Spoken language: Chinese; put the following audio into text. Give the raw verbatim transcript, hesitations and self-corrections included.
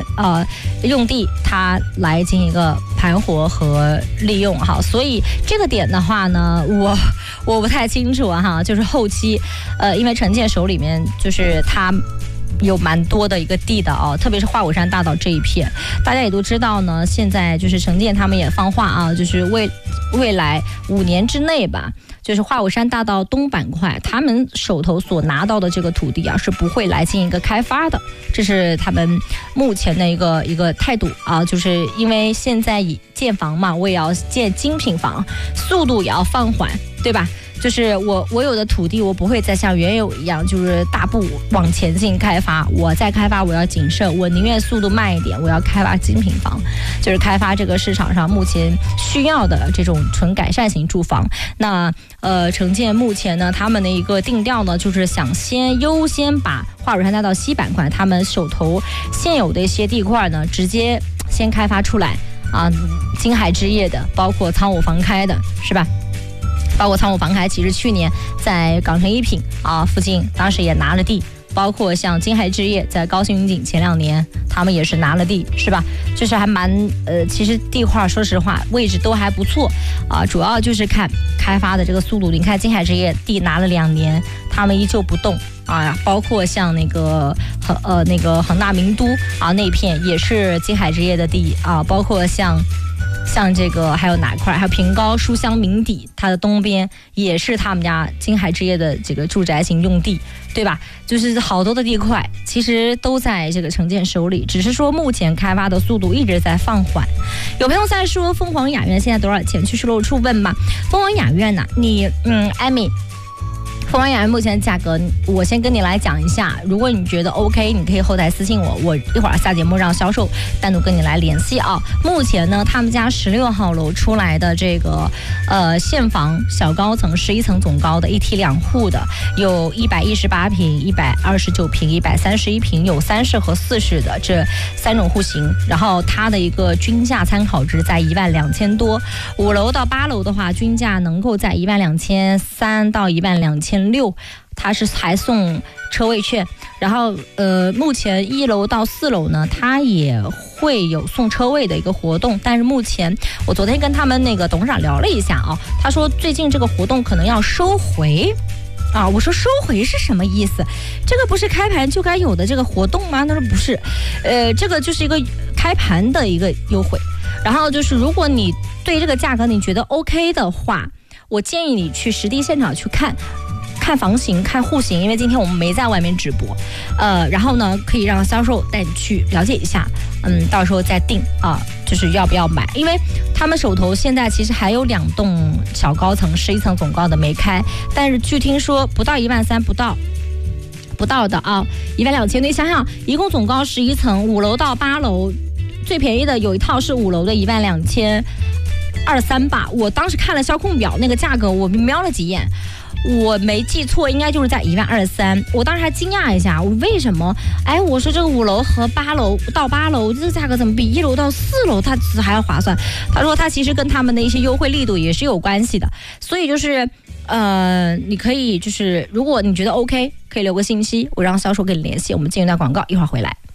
呃用地它来进行一个盘活和利用哈。所以这个点的话呢，我我不太清楚哈，就是后期呃因为陈建手里面就是他有蛮多的一个地的啊，特别是花果山大道这一片，大家也都知道呢。现在就是陈建他们也放话啊，就是未未来五年之内吧，就是花果山大道东板块，他们手头所拿到的这个土地啊，是不会来进行一个开发的，这是他们目前的一个一个态度啊。就是因为现在以建房嘛，我也要建精品房，速度也要放缓，对吧？就是我我有的土地，我不会再像原有一样，就是大步往前进开发。我在开发，我要谨慎，我宁愿速度慢一点，我要开发精品房，就是开发这个市场上目前需要的这种纯改善型住房。那呃，城建目前呢，他们的一个定调呢，就是想先优先把花果山大道西板块他们手头现有的一些地块呢，直接先开发出来啊，金海置业的，包括仓务房开的，是吧？包括仓务房开，其实去年在港城一品啊附近，当时也拿了地，包括像金海置业在高新云锦前两年，他们也是拿了地，是吧？就是还蛮呃，其实地块说实话位置都还不错啊，主要就是看开发的这个速度。你看金海置业地拿了两年，他们依旧不动啊，包括像那个恒呃那个恒大名都啊那片也是金海置业的地啊，包括像。像这个还有哪块，还有平高书香名邸，它的东边也是他们家金海置业的这个住宅型用地，对吧？就是好多的地块其实都在这个城建手里，只是说目前开发的速度一直在放缓。有朋友在说凤凰雅苑现在多少钱？去事楼处问嘛。凤凰雅苑呢、啊，你嗯，艾米。凤凰雅苑目前的价格，我先跟你来讲一下。如果你觉得 OK， 你可以后台私信我，我一会儿下节目让销售单独跟你来联系啊。目前呢，他们家十六号楼出来的这个呃现房小高层十一层总高的一梯两户的，有一百一十八平、一百二十九平、一百三十一平，有三室和四室的这三种户型。然后它的一个均价参考值在一万两千多，五楼到八楼的话，均价能够在一万两千三到一万两千六，它是还送车位券。然后呃，目前一楼到四楼呢，它也会有送车位的一个活动，但是目前我昨天跟他们那个董事长聊了一下啊，他说最近这个活动可能要收回。啊，我说收回是什么意思？这个不是开盘就该有的这个活动吗？他说不是，呃，这个就是一个开盘的一个优惠。然后就是如果你对这个价格你觉得 OK 的话，我建议你去实地现场去看。看房型看户型，因为今天我们没在外面直播，呃，然后呢可以让销售带你去了解一下，嗯，到时候再定啊，就是要不要买，因为他们手头现在其实还有两栋小高层十一层总高的没开，但是据听说不到一万三，不到不到的啊，一万两千。你想想，一共总高十一层，五楼到八楼，最便宜的有一套是五楼的一万两千二三吧，我当时看了销控表那个价格，我瞄了几眼。我没记错，应该就是在一万二三。我当时还惊讶一下，我为什么？哎，我说这个五楼和八楼到八楼，这个价格怎么比一楼到四楼它还要划算？他说他其实跟他们的一些优惠力度也是有关系的，所以就是呃，你可以就是如果你觉得 OK， 可以留个信息，我让销售跟你联系。我们进一段广告，一会儿回来。